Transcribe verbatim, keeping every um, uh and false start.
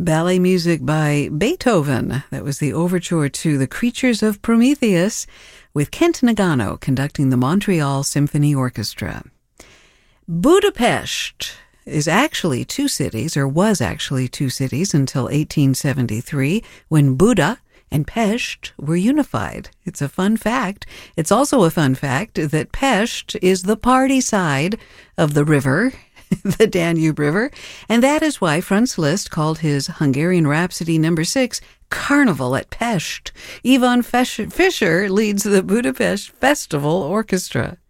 Ballet music by Beethoven. That was the overture to The Creatures of Prometheus, with Kent Nagano conducting the Montreal Symphony Orchestra. Budapest is actually two cities, or was actually two cities until eighteen seventy-three, when Buda and Pest were unified. It's a fun fact. It's also a fun fact that Pest is the party side of the river, the Danube River, and that is why Franz Liszt called his Hungarian Rhapsody number six Carnival at Pest. Ivan Fischer leads the Budapest Festival Orchestra.